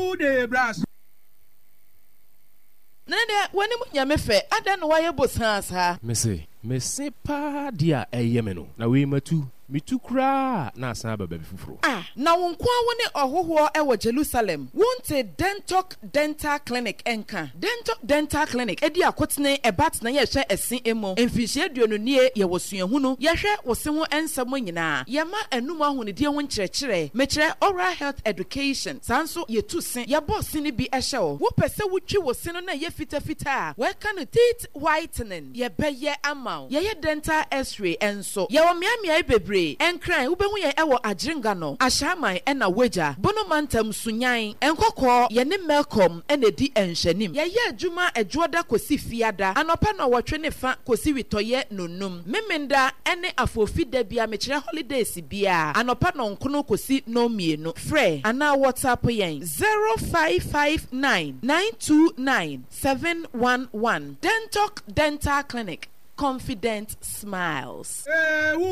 who they brass. Nana, when you yamefe, I don't know why you both has her. Mese pa dia eyemeno. Na we matu. Mi tu kra na asaba baby fufuro. Na wonkwa woni ohoho e wo Jerusalem. Wonte Dental Clinic enka. Dental Clinic edi akotene ebat na ye hwe esin emo. Emfihye aduonu nie ye wosuahu no. Ye hwe wose ho ensamo nyina. Ye ma enum ahonedie ho nkyerɛkyerɛ. Mekyrɛ oral health education. Sanso ye tu sen. Ye boss ni bi ehye wo. Wo pese wotwi wose no na ye fita. We kan teeth whitening. Ye beye ama. Ye dental x-ray enso. Ye wo miamia bebre. Enkran ubehu ye ewo agringa no ahyaman ena weja bono mantam sunyan enkokɔ ye ne melcom ena di enhyanim ye adwuma adwoda kosi fiada anopa na wɔtwe ne fa kosi witoye nonum memenda ene afofida bia mekyerɛ holidays bia anopa no nkono kosi no mienu frɛ ana WhatsApp yen 0559 929 711 Dental Clinic. Confident smiles.